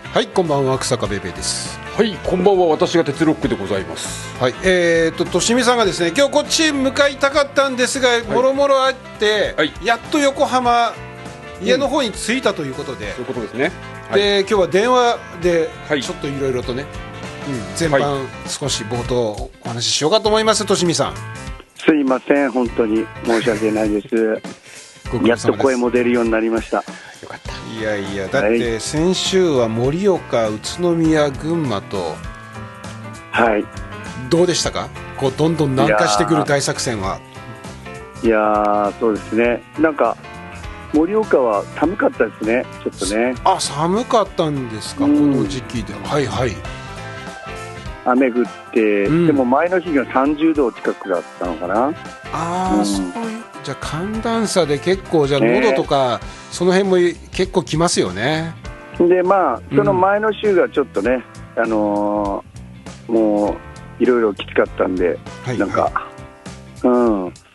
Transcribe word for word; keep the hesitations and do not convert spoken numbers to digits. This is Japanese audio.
はい、こんばんは、草加ベイベーです。 はい、こんばんは、私が鉄ロックでございます。 はい、えーと、としみさんがですね、今日こっち向かいたかったんですが、もろもろあって、はい、やっと横浜、家の方に着いたということで、うん、 そういうことですね。 で、はい、今日は電話で、 はい、 ちょっといろいろとね、うん、前半、はい、少し冒頭お話ししようかと思います、としみさん。 すいません、本当に申し訳ないです。やっと声も出るようになりました。よかった。いやいや、だって先週は盛岡、宇都宮、群馬と、 はい、 どうでしたか、こうどんどん南下してくる大作戦は。 いやー、そうですね、なんか盛岡は寒かったですね、ちょっとね。 あ、寒かったんですか、この時期で。はいはい。 雨降って、うん、でも前の日がさんじゅうど近くだったのかな。 ああ、うん、そういう、じゃあ寒暖差で結構、じゃあ喉とか、ね、その辺も結構きますよね。 で、まあその前の週がちょっとね、うん、あのー、もういろいろきつかったんで、はい、なんか、はい、うん、